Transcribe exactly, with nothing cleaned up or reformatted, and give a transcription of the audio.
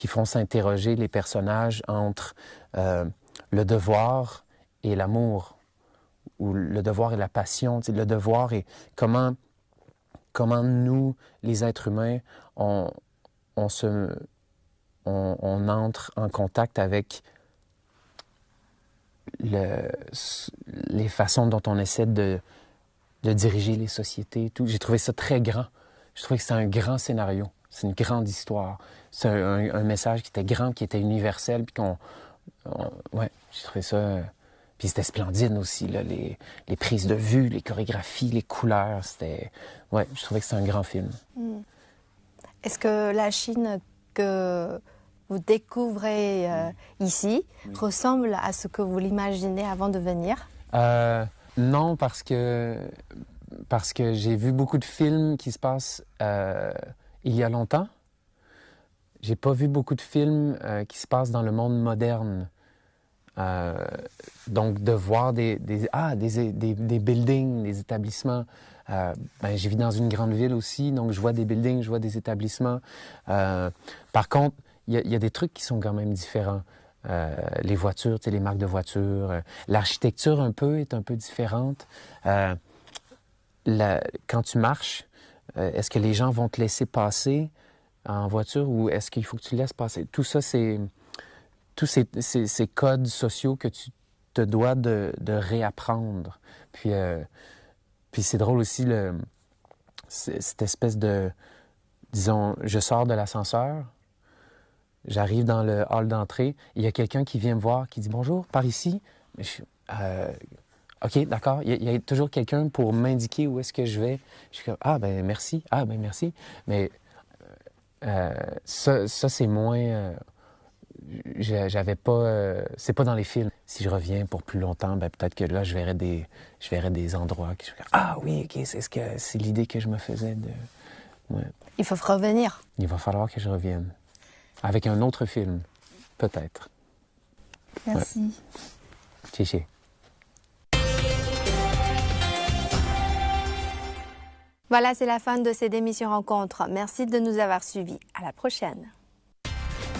qui font s'interroger les personnages entre euh, le devoir et l'amour, ou le devoir et la passion. Le devoir et comment, comment nous, les êtres humains, on, on, se, on, on entre en contact avec le, les façons dont on essaie de, de diriger les sociétés. Tout. J'ai trouvé ça très grand. Je trouvais que c'est un grand scénario. C'est une grande histoire. C'est un, un, un message qui était grand, qui était universel, puis qu'on... on, ouais, j'ai trouvé ça... Euh, puis c'était splendide aussi, là, les, les prises de vue, les chorégraphies, les couleurs. C'était... Ouais, je trouvais que c'était un grand film. Mm. Est-ce que la Chine que vous découvrez euh, mm. ici oui. ressemble à ce que vous l'imaginez avant de venir? Euh, non, parce que... Parce que j'ai vu beaucoup de films qui se passent euh, il y a longtemps. J'ai pas vu beaucoup de films euh, qui se passent dans le monde moderne. Euh, donc, de voir des, des, ah, des, des, des buildings, des établissements. Euh, ben, j'ai vu dans une grande ville aussi, donc je vois des buildings, je vois des établissements. Euh, par contre, il y, y a des trucs qui sont quand même différents. Euh, les voitures, tu sais, les marques de voitures. Euh, l'architecture, un peu, est un peu différente. Euh, La, quand tu marches, euh, est-ce que les gens vont te laisser passer en voiture ou est-ce qu'il faut que tu laisses passer? Tout ça, c'est tous ces, ces, ces codes sociaux que tu te dois de, de réapprendre. Puis, euh, puis c'est drôle aussi, le, cette espèce de... Disons, je sors de l'ascenseur, j'arrive dans le hall d'entrée, il y a quelqu'un qui vient me voir, qui dit « Bonjour, par ici. » Je, euh, OK, d'accord. Il y, y a toujours quelqu'un pour m'indiquer où est-ce que je vais. Je suis comme, ah, ben merci. Ah, ben merci. Mais euh, ça, ça c'est moins... Euh, j'avais pas... Euh, c'est pas dans les films. Si je reviens pour plus longtemps, ben peut-être que là, je verrais des, je verrais des endroits que je suis comme, ah oui, OK, c'est ce que c'est l'idée que je me faisais de... Ouais. Il faut revenir. Il va falloir que je revienne. Avec un autre film, peut-être. Merci. Ouais. Chiché. Voilà, c'est la fin de cette émission Rencontre. Merci de nous avoir suivis. À la prochaine.